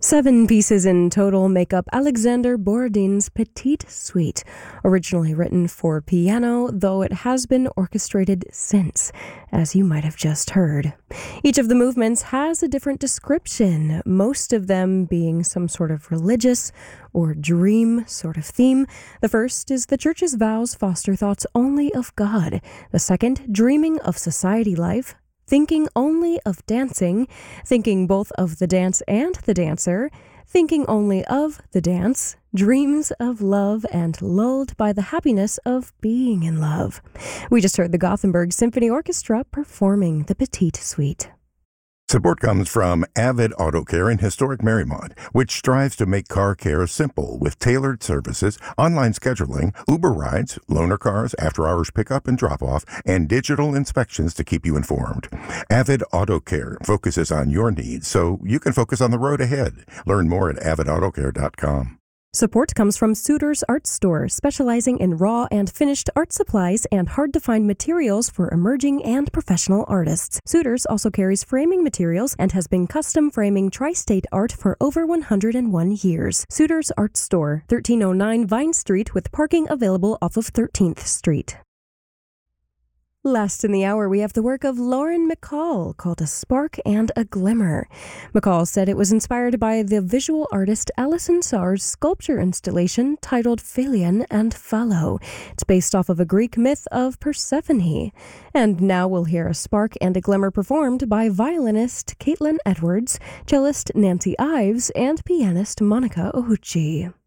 7 pieces in total make up Alexander Borodin's Petite Suite, originally written for piano, though it has been orchestrated since, as you might have just heard. Each of the movements has a different description, most of them being some sort of religious or dream sort of theme. The first is the church's vows foster thoughts only of God. The second, dreaming of society life. Thinking only of dancing, thinking both of the dance and the dancer, thinking only of the dance, dreams of love, and lulled by the happiness of being in love. We just heard the Gothenburg Symphony Orchestra performing the Petite Suite. Support comes from Avid Auto Care in historic Marymount, which strives to make car care simple with tailored services, online scheduling, Uber rides, loaner cars, after-hours pickup and drop-off, and digital inspections to keep you informed. Avid Auto Care focuses on your needs so you can focus on the road ahead. Learn more at avidautocare.com. Support comes from Suitors Art Store, specializing in raw and finished art supplies and hard-to-find materials for emerging and professional artists. Suitors also carries framing materials and has been custom framing tri-state art for over 101 years. Suitors Art Store, 1309 Vine Street, with parking available off of 13th Street. Last in the hour, we have the work of Lauren McCall called A Spark and a Glimmer. McCall said it was inspired by the visual artist Alison Saar's sculpture installation titled Phalion and Phallo. It's based off of a Greek myth of Persephone. And now we'll hear A Spark and a Glimmer performed by violinist Caitlin Edwards, cellist Nancy Ives, and pianist Monica Ohuchi.